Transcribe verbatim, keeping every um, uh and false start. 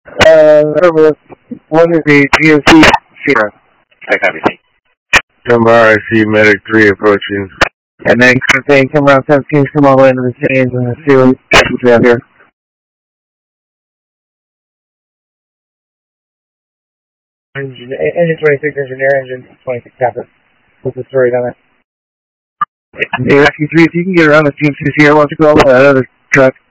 Uh, one is a G M C Sierra. I copy. Number R C Medic three approaching. And then saying come around seventeen, come all the way into the scenes and see what we have here. Engine, engine twenty-six, engineer, engine twenty-six, captain. What's the story on it? Hey, Rescue three, if you can get around the G M C Sierra, why don't you go all the way to that other truck?